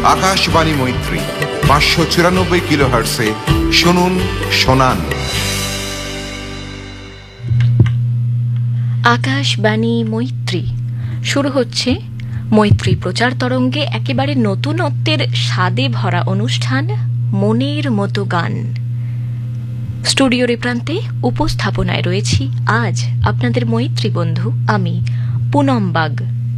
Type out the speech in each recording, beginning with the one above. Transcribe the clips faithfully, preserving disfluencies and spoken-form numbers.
আকাশবাণী মৈত্রী পাঁচশো চুরানব্বই কিলো হার্টসে শুনুন শোনান। আকাশবাণী মৈত্রী শুরু হচ্ছে মৈত্রী প্রচার তরঙ্গে একেবারে নতুনত্বের স্বাদে ভরা অনুষ্ঠান মনের মতো গান। স্টুডিওর প্রান্তে উপস্থাপনায় রয়েছি আজ আপনাদের মৈত্রী বন্ধু আমি পুনম বাগ।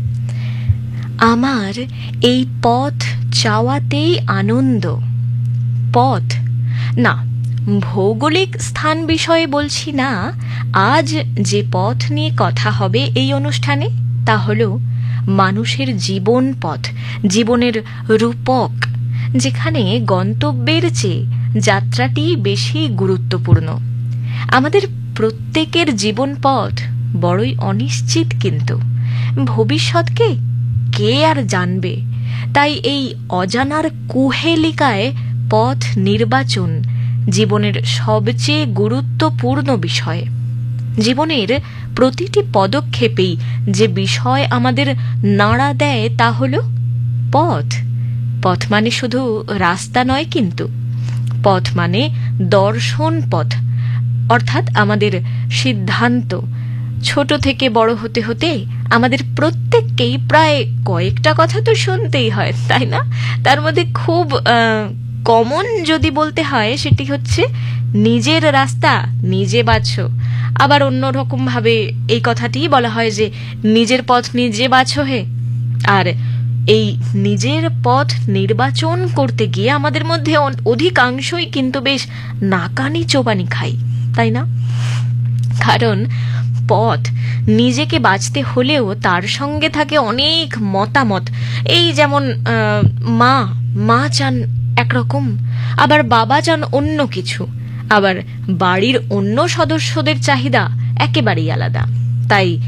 আমার এই পথ চাওয়াতেই আনন্দ। পথ না, ভৌগোলিক স্থান বিষয়ে বলছি না। আজ যে পথ নিয়ে কথা হবে এই অনুষ্ঠানে তা হল মানুষের জীবন পথ, জীবনের রূপক, যেখানে গন্তব্যের চেয়ে যাত্রাটি বেশি গুরুত্বপূর্ণ। আমাদের প্রত্যেকের জীবন পথ বড়ই অনিশ্চিত, কিন্তু ভবিষ্যৎকে কে আর জানবে? তাই এই অজানার কুহেলিকায় পথ নির্বাচন জীবনের সবচেয়ে গুরুত্বপূর্ণ বিষয়। জীবনের প্রতিটি পদক্ষেপেই যে বিষয় আমাদের নাড়া দেয় তা হল পথ। পথ মানে শুধু রাস্তা নয়, কিন্তু পথ মানে দর্শন পথ, অর্থাৎ আমাদের সিদ্ধান্ত। ছোট থেকে বড় হতে হতে আমাদের প্রত্যেককেই প্রায় কয়েকটা কথা তো শুনতেই হয়, তাই না? তার মধ্যে খুব কমন যদি বলতে হয় সেটি হচ্ছে নিজের রাস্তা নিজে বাছো। আবার অন্যরকম ভাবে এই কথাটি বলা হয় যে নিজের পথ নিজে বাছো হে। আর এই নিজের পথ নির্বাচন করতে গিয়ে আমাদের মধ্যে অধিকাংশই কিন্তু বেশ নাকানি চোবানি খাই, তাই না? কারণ পথ নিজেকে বাঁচতে হলেও তার সঙ্গে থাকে অনেক মতামত। এই যেমন মা মা চান একরকম, আবার বাবা চান অন্য কিছু, আবার বাড়ির অন্য সদস্যদের চাহিদা একেবারেই আলাদা। তাই